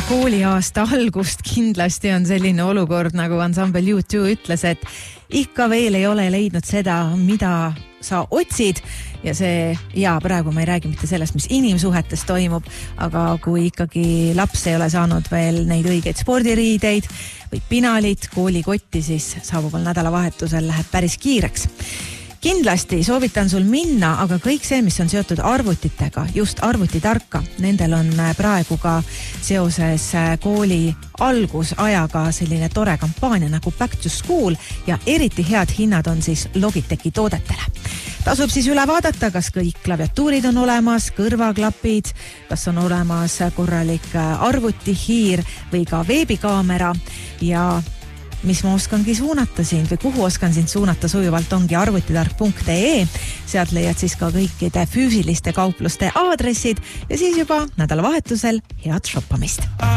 kooliaasta algust kindlasti on selline olukord, nagu ansambel U2 ütles, et ikka veel ei ole leidnud seda, mida sa otsid ja praegu ma ei räägi mitte sellest, mis inimsuhetes toimub, aga kui ikkagi laps ei ole saanud veel neid õigeid spordiriideid või pinalit, koolikotti, siis saabuval nädalavahetusel läheb päris kiireks. Kindlasti soovitan sul minna, aga kõik see, mis on seotud arvutitega, just arvutitarka, nendel on praegu ka seoses kooli algusajaga selline tore kampaania nagu Back to School ja eriti head hinnad on siis Logitechi toodetele. Tasub siis üle vaadata, kas kõik klaviatuurid on olemas, kõrvaklapid, kas on olemas korralik arvutihiir või ka veebikaamera ja mis ma oskangi suunata sind või kuhu oskan sind suunata sujuvalt ongi arvutitark.ee. Sealt leiad siis ka kõikide füüsiliste kaupluste aadressid ja siis juba nädalavahetusel head shoppamist.